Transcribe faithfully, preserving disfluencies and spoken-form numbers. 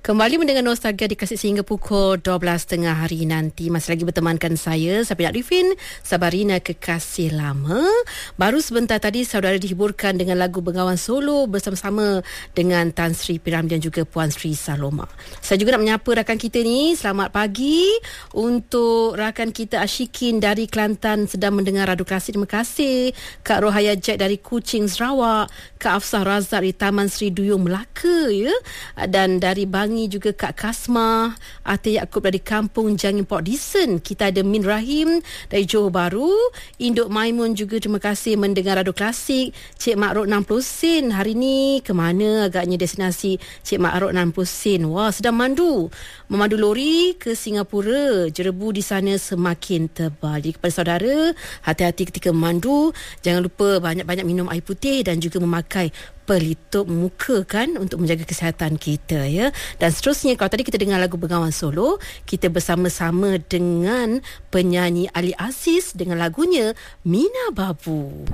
Kembali mendengar Nostalgia di Kasih sehingga pukul dua belas tiga puluh hari nanti. Masih lagi bertemankan saya, Sabina Arifin, Sabarina Kekasih Lama. Baru sebentar tadi saudara dihiburkan dengan lagu Bengawan Solo bersama-sama dengan Tan Sri Piram dan juga Puan Sri Saloma. Saya juga nak menyapa rakan kita ni. Selamat pagi untuk rakan kita Ashikin dari Kelantan sedang mendengar Radio Klasik. Terima kasih. Kak Rohaya Jack dari Kuching, Sarawak. Kak Afsah Razak dari Taman Sri Duyung, Melaka, ya. Dan dari Bangi juga Kak Kasmah, Ate Yaakob dari Kampung Jangin Port Dickson. Kita ada Min Rahim dari Johor Bahru. Induk Maimun juga terima kasih mendengar Radio Klasik. Cik Mak Rok enam puluh sen. Hari ni ke mana agaknya destinasi Cik Mak Rok enam puluh sen? Wah, sedang mandu. Memandu lori ke Singapura. Jerebu di sana semakin tebal. Jadi kepada saudara, hati-hati ketika memandu. Jangan lupa banyak-banyak minum air putih dan juga memakai pelitup muka kan untuk menjaga kesihatan kita, ya. Dan seterusnya, kalau tadi kita dengar lagu Bengawan Solo, kita bersama-sama dengan penyanyi Ali Aziz dengan lagunya Mina Babu.